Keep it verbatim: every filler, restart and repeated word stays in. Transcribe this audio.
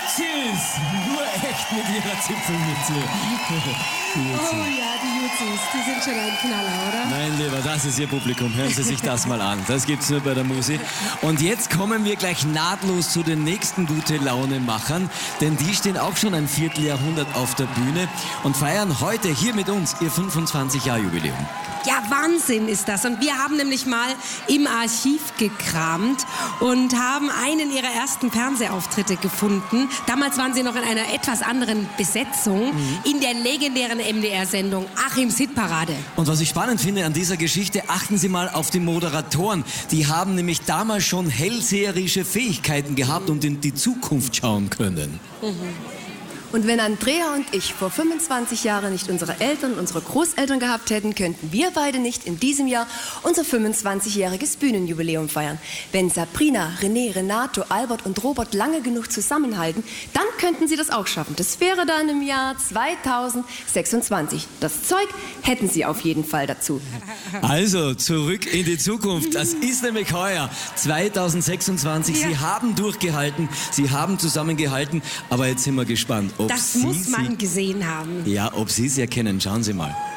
Jutzis! Nur echt mit ihrer Zipfelmütze. Oh ja, die Jutzis, die sind schon ein Knaller, oder? Mein Lieber, das ist Ihr Publikum. Hören Sie sich das mal an. Das gibt's nur bei der Musik. Und jetzt kommen wir gleich nahtlos zu den nächsten Gute-Laune-Machern, denn die stehen auch schon ein Vierteljahrhundert auf der Bühne und feiern heute hier mit uns ihr fünfundzwanzig-Jahr-Jubiläum. Ja, Wahnsinn ist das. Und wir haben nämlich mal im Archiv gekramt und haben einen ihrer ersten Fernsehauftritte gefunden. Damals waren sie noch in einer etwas anderen Besetzung, mhm. in der legendären M D R-Sendung Achims Hitparade. Und was ich spannend finde an dieser Geschichte, achten Sie mal auf die Moderatoren. Die haben nämlich damals schon hellseherische Fähigkeiten gehabt und in die Zukunft schauen können. Mhm. Und wenn Andrea und ich vor fünfundzwanzig Jahren nicht unsere Eltern und unsere Großeltern gehabt hätten, könnten wir beide nicht in diesem Jahr unser fünfundzwanzigjähriges Bühnenjubiläum feiern. Wenn Sabrina, René, Renato, Albert und Robert lange genug zusammenhalten, dann könnten sie das auch schaffen. Das wäre dann im Jahr zweitausendsechsundzwanzig. Das Zeug hätten sie auf jeden Fall dazu. Also, zurück in die Zukunft. Das ist nämlich heuer, zweitausendsechsundzwanzig. Ja. Sie haben durchgehalten, Sie haben zusammengehalten, aber jetzt sind wir gespannt. Ob das Sie muss man sie, gesehen haben. Ja, ob Sie es erkennen. Schauen Sie mal.